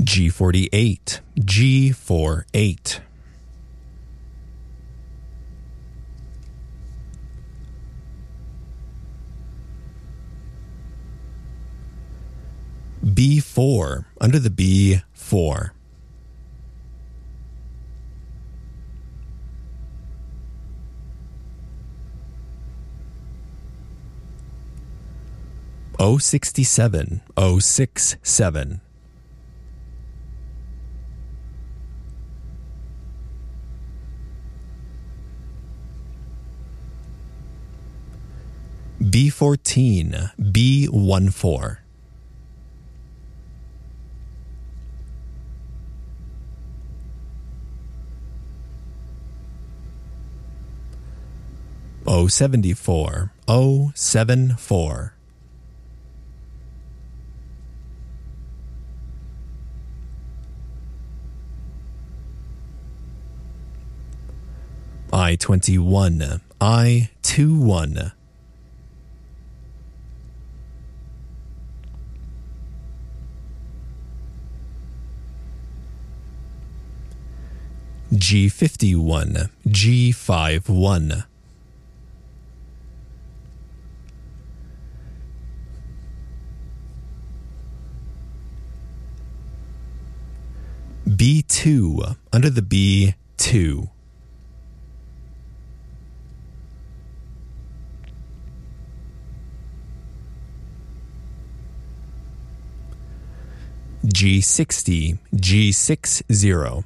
G48, G48. B4, under the B4. O67, O67. B14, B14. O74, O74. I21, I21. G51, G51. B2, under the B2. G60, G60.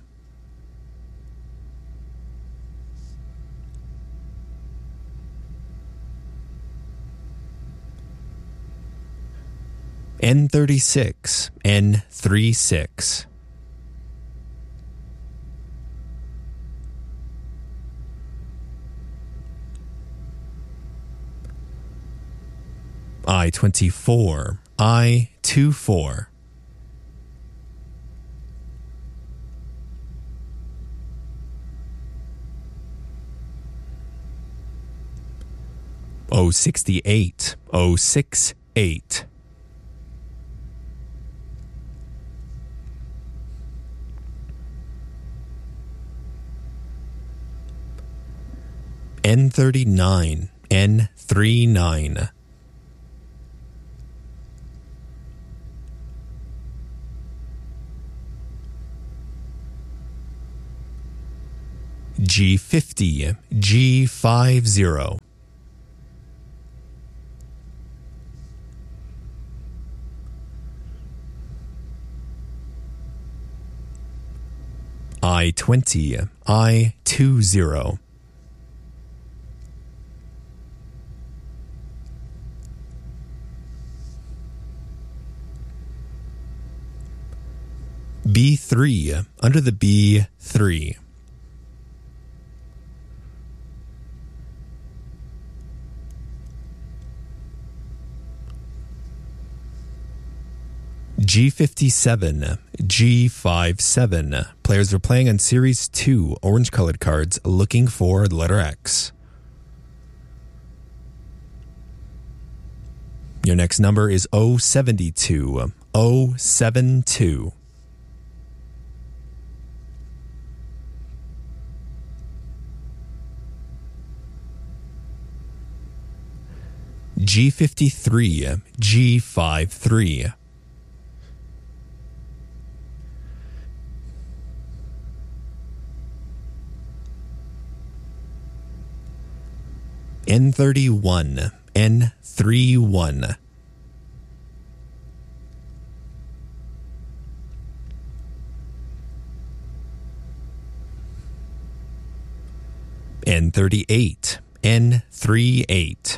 N36, N36. I24, I24. O68, O68. N39, N39. G50, G50. I20, I20. B3, under the B3. G57, G57. Players are playing on Series 2 orange-colored cards looking for the letter X. Your next number is 072, 072. G53, G53. N31, N31. N38, N38.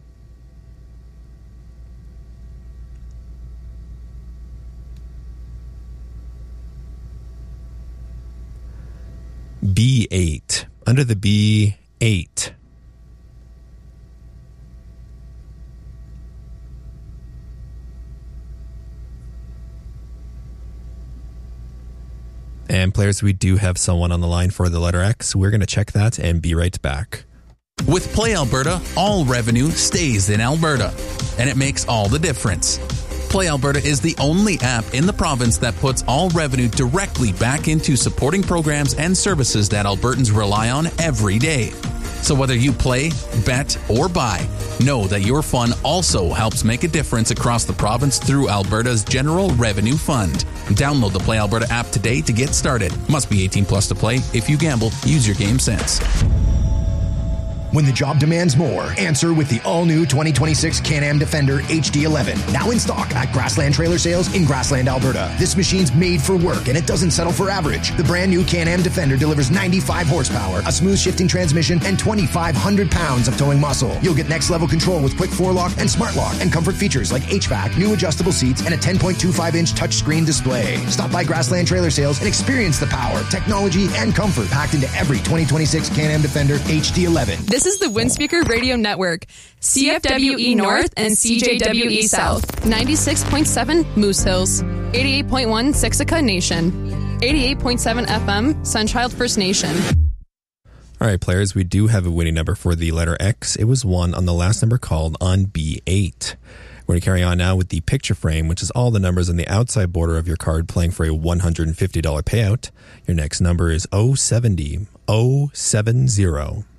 B8, under the B8. And players, we do have someone on the line for the letter X. We're going to check that and be right back. With Play Alberta, all revenue stays in Alberta, and it makes all the difference. Play Alberta is the only app in the province that puts all revenue directly back into supporting programs and services that Albertans rely on every day. So whether you play, bet, or buy, know that your fun also helps make a difference across the province through Alberta's General Revenue Fund. Download the Play Alberta app today to get started. Must be 18 plus to play. If you gamble, use your game sense. When the job demands more, answer with the all-new 2026 Can-Am Defender HD11. Now in stock at Grassland Trailer Sales in Grassland, Alberta. This machine's made for work and it doesn't settle for average. The brand new Can-Am Defender delivers 95 horsepower, a smooth shifting transmission, and 2,500 pounds of towing muscle. You'll get next-level control with quick 4-lock and smart lock and comfort features like HVAC, new adjustable seats, and a 10.25-inch touchscreen display. Stop by Grassland Trailer Sales and experience the power, technology, and comfort packed into every 2026 Can-Am Defender HD11. This is the Windspeaker Radio Network, CFWE North and CJWE South, 96.7 Moose Hills, 88.1 Siksika Nation, 88.7 FM Sunchild First Nation. All right, players, we do have a winning number for the letter X. It was won on the last number called on B8. We're going to carry on now with the picture frame, which is all the numbers on the outside border of your card playing for a $150 payout. Your next number is 070 070.